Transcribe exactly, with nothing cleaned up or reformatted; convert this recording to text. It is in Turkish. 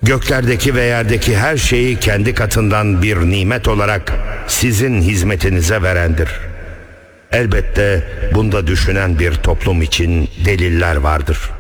göklerdeki ve yerdeki her şeyi kendi katından bir nimet olarak sizin hizmetinize verendir. Elbette bunda düşünen bir toplum için deliller vardır.